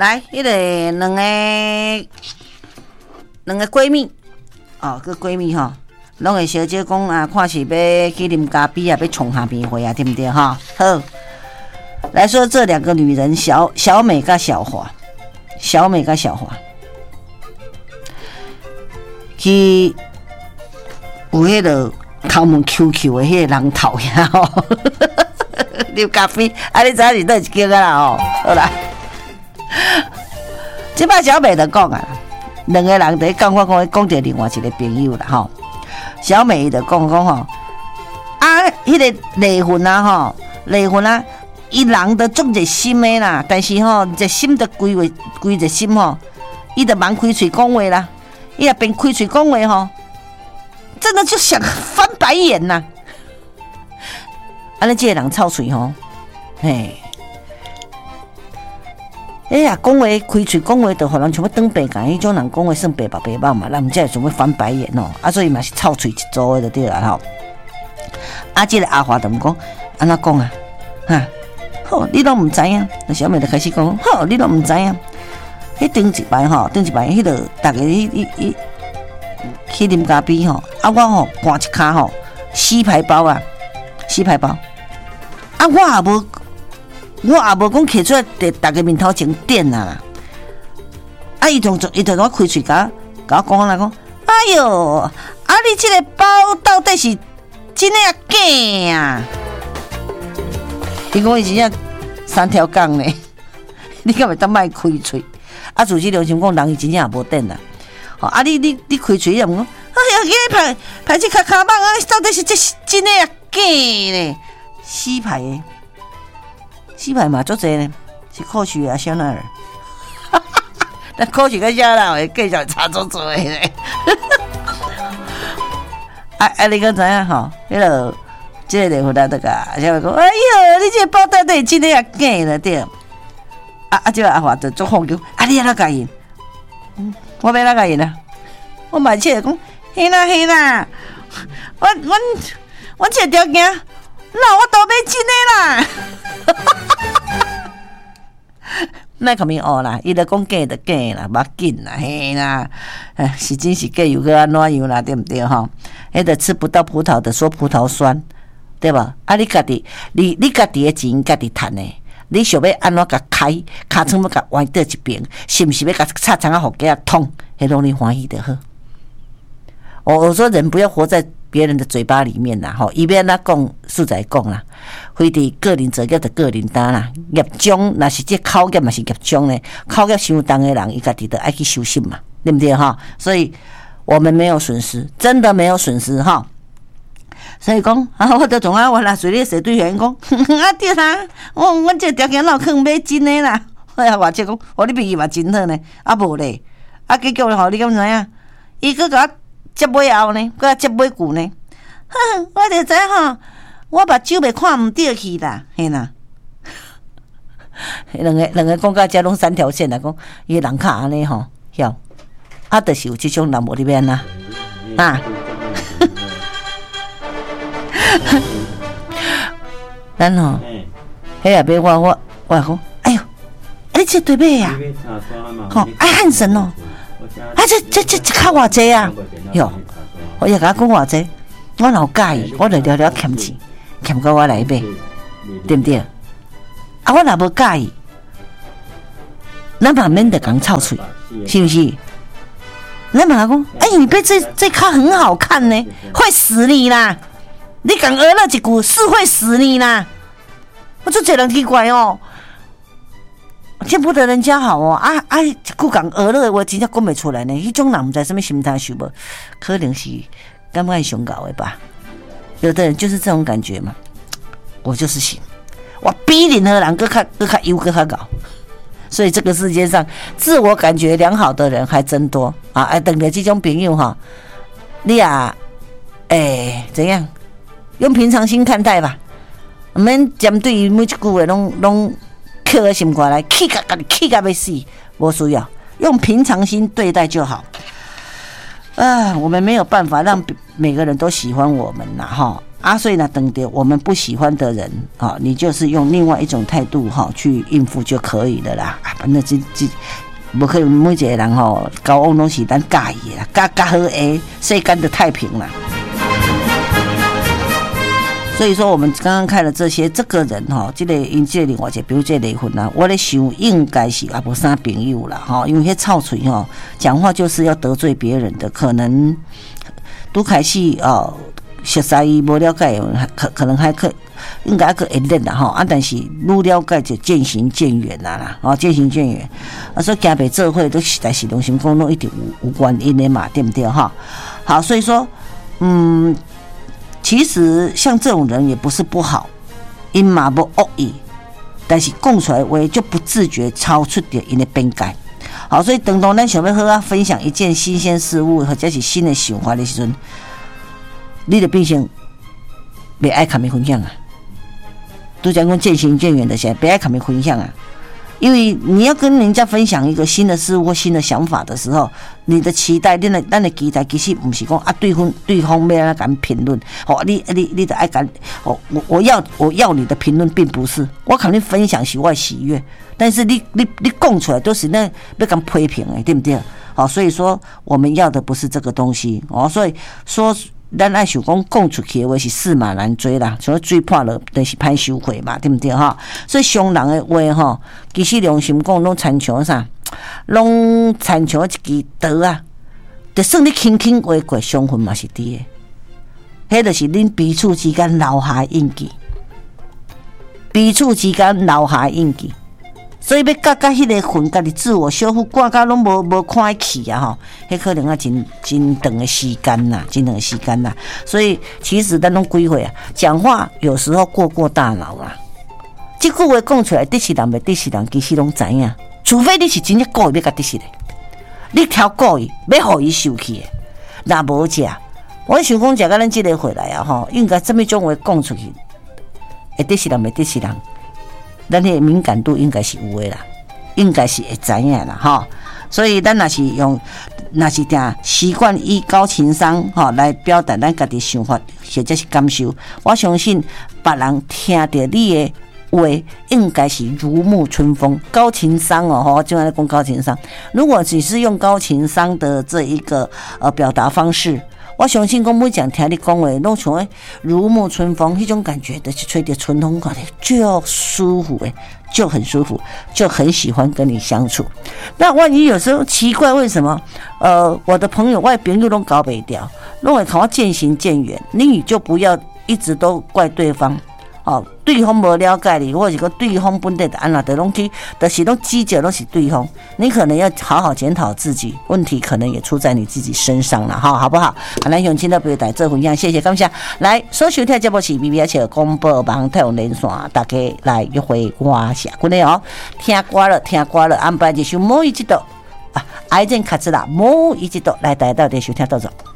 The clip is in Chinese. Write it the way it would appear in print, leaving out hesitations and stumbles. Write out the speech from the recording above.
来，迄个两个闺蜜哦，个闺蜜吼，拢会小姐讲啊，看是要去啉咖啡啊，要冲下边回啊，对不对哈？好，来说这两个女人，小美跟小华，去有迄个头毛 QQ 的迄个人头呀吼，啉咖啡，啊，你知影是倒一间啊啦吼？好啦，即摆小美就讲啊。两个人在讲，我讲到另外一个朋友啦吼。小美就讲吼，啊，迄个离婚啊，伊人都足热心的啦，但是吼热心的规热心吼，伊就忙开嘴讲话啦，伊若边开嘴讲话吼，真的就想翻白眼呐。安尼这个人臭嘴吼，嘿。哎呀，讲话开嘴讲话，就互人像要当白干，迄种人讲话算白目白目嘛，人毋才会想要翻白眼哦。啊，所以嘛是臭嘴一组的就对啦吼。啊，这个阿华就唔讲，安怎讲啊？哈，好，你拢唔知影。那小美就开始讲，好，你拢唔知影。迄顶一摆，迄个大家去啉咖啡吼，啊，我吼赶一骹吼死牌包啊，啊，我也无讲摕出来伫大家面头前点啊！啊，伊就我开嘴甲我讲啦，讲，哎哟，啊，你这个包到底是真的啊假啊？伊讲伊真正3条杠呢，你敢会当卖开嘴？啊，自己良心讲，人伊真正也无电啦。吼，啊，你开嘴又讲，哎呀，排这卡棒啊，到底是这是真的啊假呢？死牌的。死牌嘛，足济呢，是科学啊，香奈儿。那科学跟香奈儿计较差足多呢。啊，你讲知影吼？迄个这个离婚那个，小美讲，哎哟，你这个包到底真的也假了对？这个阿华就做放叫，啊，你要哪个赢？我要哪个赢啊？我买车讲，嘿啦，我这条件，那我都买真的啦。那可免学啦，伊就讲假就假啦，无要紧啦，嘿啦，是真是假又去安怎样啦，对不对吼？迄个吃不到葡萄的说葡萄酸，对吧？啊，你家己，你家己的钱家己赚的，你想要安怎甲开，尻川要甲歪倒一边，是不是要甲擦肠啊，互家痛，迄拢你欢喜就好。我说人不要活在别人的嘴巴里面啦，吼，伊要安怎讲，实在讲啦，非伫个人责业就个人担啦。业障若是这口业嘛是业障呢，口业伤重的人，伊家己就爱去修行嘛，对不对哈？所以我们没有损失，真的没有损失哈。所以讲啊，我就从我若随你说对人讲，啊对啦，我这条件老坑买真的啦。哎呀，或者讲，你脾气嘛真好呢，啊无咧，啊结果吼，你敢知影？伊佫甲我接尾后呢，佫接尾句呢，哼，我就知吼，我目睭袂看毋对去啦，嘿啦。两个讲到遮拢3条线啦，讲伊人较安尼吼，晓，啊，就是有即种人无你要安呐，啊。咱吼，迄下尾我讲，哎呦，你这对尾啊，吼，爱汉神哦，啊这较偌济啊，哟，我也甲我讲偌济，我老介意，我就了了欠钱，欠到我来买，对不对？啊，我若无介意，咱嘛免得讲臭嘴，是不是？咱嘛讲，哎，你被这卡很好看呢，会死你啦！你讲讹了一句是会死你啦！我就这人奇怪哦，见不得人家好哦，一句讲讹了，我真正讲不出来呢。迄种人不知什么心态想无，可能是感觉上搞的吧。有的人就是这种感觉嘛。我就是行，我比任何人更较优更较搞。所以这个世界上自我感觉良好的人还真多啊！等着这种朋友哈，你啊，怎样？用平常心看待吧，唔免针对于每一句话拢刻在心肝来，气甲要死，无需要，用平常心对待就好。我们没有办法让每个人都喜欢我们啦，哈所以呢，等着我们不喜欢的人，你就是用另外一种态度去应付就可以了啦， 那无可能每一个人吼交往拢是咱介意的啦，加好诶，世间就太平啦。所以说，我们刚刚看了这些，这个人哈，这个因这另外一个，比如这离婚啦，我咧想应该是也无啥朋友啦，哈，因为迄臭嘴哈，讲话就是要得罪别人的，可能拄开始熟悉无了解，可能还应该还会练啦哈，但是愈了解就渐行渐远啦，渐行渐远，所以行袂做伙都实在是拢心讲拢一定有原因的嘛，对不对哈？好，所以说，其实像这种人也不是不好，因嘛无恶意，但是讲出来的话就不自觉超出掉因的边界。好，所以当咱想要和大家分享一件新鲜事物或者是新的想法的时阵，你的变成别爱跟伊分享啊，都讲讲渐行渐远的些，别爱跟伊分享啊。因为你要跟人家分享一个新的事物或新的想法的时候，你的期待，咱的期待其实不是讲对方要来敢评论，你的爱敢，我要你的评论，并不是我肯定分享是我的喜悦，但是你讲出来都是那要敢批评的，对不对？好，所以说我们要的不是这个东西所以说。咱爱想讲出去的话是驷马难追啦，像追破了就是歹收回嘛，对不对哈？所以伤人的话哈，其实良心讲拢亲像啥，拢亲像一支刀啊，就算你轻轻划过，伤痕嘛是伫的。迄就是恁彼此之间留下印记，彼此之间留下印记。所以要甲迄个魂，家己自我修复，挂到拢无看起啊吼，迄可能真长的时间呐，真长的时间呐。所以其实咱拢几岁啊，讲话有时候过大脑啦。这句话讲出来，得是人袂得是人，其实拢知影。除非你是真正故意要甲得是的，你挑故意要互伊受气的，那无食。我想讲，食到咱这个回来啊吼，应该这么种话讲出去，会得是人袂得是人。咱的敏感度应该是有的啦，应该是会知影啦哈。所以咱若是定习惯以高情商来表达咱家己想法或者是感受，我相信别人听到你的话，应该是如沐春风。高情商就在讲高情商。如果只是用高情商的这一个表达方式，我相信讲每讲听你讲话，拢像如沐春风，迄种感觉的是吹着春风过来，就舒服就很舒服，就很喜欢跟你相处。那万一有时候奇怪，为什么我的朋友外朋友都搞不掉，拢会看我渐行渐远，你就不要一直都怪对方。对方无了解你，或者说对方本地的安那的拢去，就是拢指责拢是对方，你可能要好好检讨自己，问题可能也出在你自己身上了好不好？咱用今天不要带这分享，谢谢感谢。来，所收听节目是 BBH 广播网太阳连线，大家来约会我下过来听歌了，安排一首某一季度癌症卡兹啦，某一季度来带到的收听到走。